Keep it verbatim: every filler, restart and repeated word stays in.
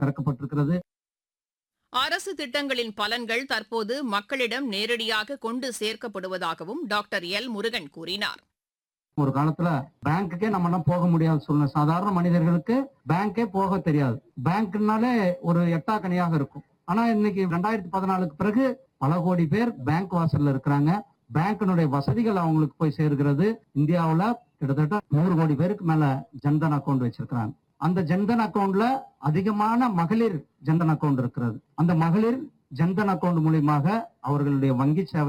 திறக்கப்பட்டிருக்கிறது. அரசு திட்டங்களின் பலன்கள் தற்போது மக்களிடம் நேரடியாக கொண்டு சேர்க்கப்படுவதாகவும் டாக்டர் எல் முருகன் கூறினார். ஒரு காலத்துல பேங்க்குக்கே நம்ம போக முடியாத சூழ்நிலை. சாதாரண மனிதர்களுக்கு பேங்கே போக தெரியாது. பேங்க்னாலே ஒரு எட்டாக்கனியாக இருக்கும். ஆனா இன்னைக்கு ரெண்டாயிரத்தி பதினாலுக்கு பிறகு பல கோடி பேர் பேங்க் வாசல்ல இருக்கிறாங்க. பேங்கினுடைய வசதிகள் அவங்களுக்கு போய் சேர்கிறது. இந்தியாவுல கிட்டத்தட்ட நூறு கோடி பேருக்கு மேல ஜன்தன் அக்கௌண்ட் வச்சிருக்கிறாங்க. அந்த ஜன்தன் அக்கௌண்ட்ல அதிகமான மகளிர் ஜன்தன் அக்கௌண்ட் இருக்கிறது. அந்த மகளிர் ஜன்தன் அக்கௌண்ட் மூலியமாக அவர்களுடைய வங்கி சேவை